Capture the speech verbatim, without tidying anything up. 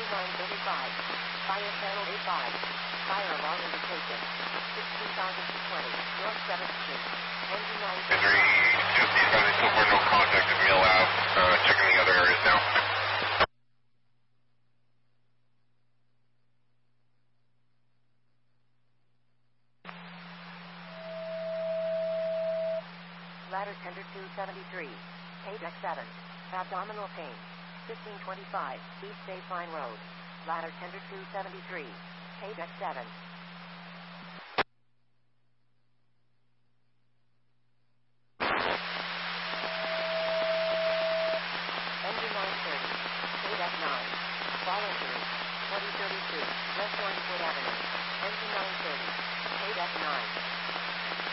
nine thirty-five. Fire channel eighty-five. Fire alarm indication. sixteen thousand twenty. North seventh Street. Engine nine Entry, thirty-five. just the advice so far, no contact at Mill Ave. Uh, checking the other areas now. Ladder tender two seventy-three. Page X seven. Abdominal pain. fifteen twenty-five. East Baseline Road. Ladder tender two seventy-three. Page X seven.